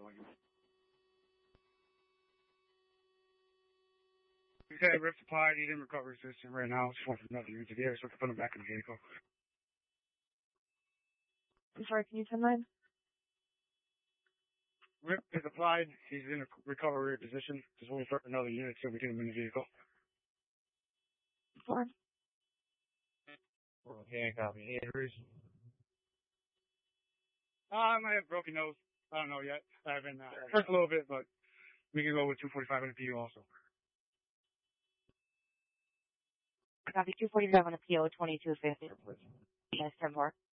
He said rip supplied, he didn't recover his system right now. Just wants another unit there, so we can put him back in the vehicle. I'm sorry, can you 10-9? Rip is applied, he's in a recovery position. Just waiting for another unit so we can get him in the vehicle. 4. Okay, copy. Any injuries? I might have broken nose. I don't know yet. I haven't, hurt a little bit, but we can go with 245 in the PU also. Copy 247 on the PO 2250. Yes, 10-4.